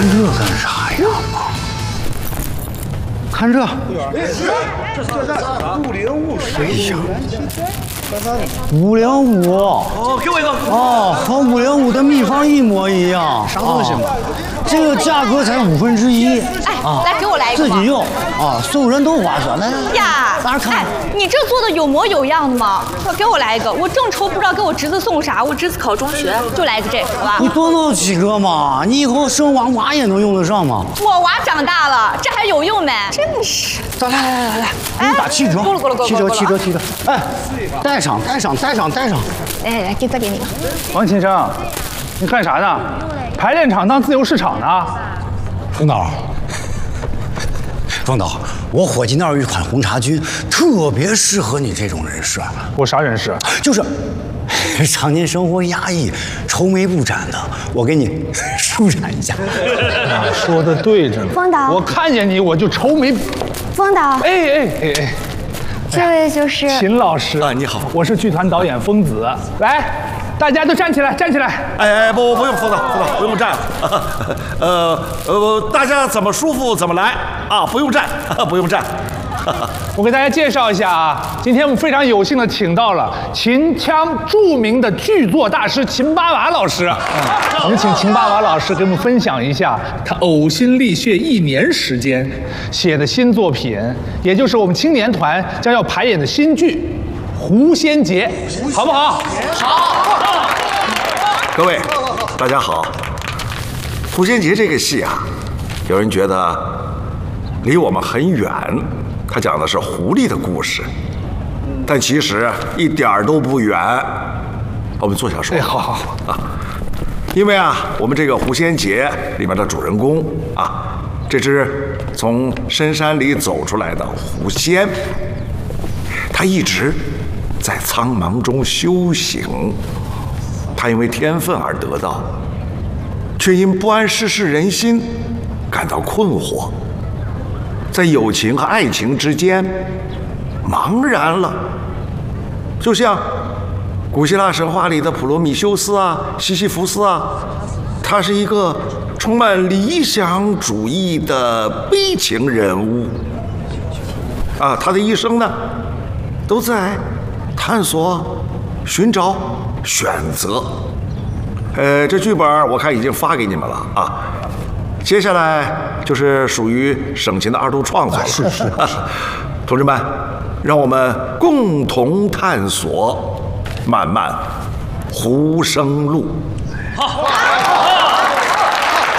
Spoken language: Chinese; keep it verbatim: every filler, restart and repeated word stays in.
看这干啥呀？看这， 这这这五零五水呀， 五零五哦，给我一个哦，和五零五的秘方一模一样。啥东西嘛？这个价格才五分之一。 哎，来给我来一个。 自己用啊，所有人都划算。来来来呀， 大家看。 哎，你这做的有模有样的吗？快给我来一个，我正愁不知道给我侄子送啥，我侄子考中学，就来一个这个，好吧？ 你多弄几个嘛，你以后生娃娃也能用得上嘛。 我娃长大了，这还有用没？真是。 来来来来来，给你打七折， 够了够了够了， 七折七折七折。哎，带上带上带上带上。 来来，给再给你个。 王先生，你干啥呢？排练场当自由市场呢？ 冯导，冯导，我伙计那儿有一款红茶菌，特别适合你这种人士。 我啥人士？ 就是常年生活压抑、愁眉不展的，我给你舒展一下。 啊，说的对着呢。 冯导， 我看见你我就愁眉。 冯导， 哎哎哎哎， 这位就是秦老师啊，你好， 我是剧团导演疯子。来，大家都站起来，站起来。 哎哎，不不用，冯导，冯导不用站，呃呃，大家怎么舒服怎么来啊，不用站，不用站。 我给大家介绍一下啊，今天我们非常有幸的请到了秦腔著名的剧作大师秦八娃老师。我们请秦八娃老师给我们分享一下他呕心沥血一年时间写的新作品，也就是我们青年团将要排演的新剧《狐仙节》，好不好？好。 各位，大家好。《狐仙节》这个戏啊，有人觉得离我们很远。他讲的是狐狸的故事，但其实一点儿都不远。我们坐下说。 哎，好好好啊，因为啊，我们这个《狐仙节》里面的主人公啊，这只从深山里走出来的狐仙，他一直在苍茫中修行，他因为天分而得到，却因不谙世事人心感到困惑。在友情和爱情之间茫然了，就像古希腊神话里的普罗米修斯啊、西西弗斯啊，他是一个充满理想主义的悲情人物啊，他的一生呢都在探索、寻找、选择。呃，这剧本我看已经发给你们了啊。接下来就是属于省琴的二度创作了。 是是， 同志们，让我们共同探索漫漫狐生路。好。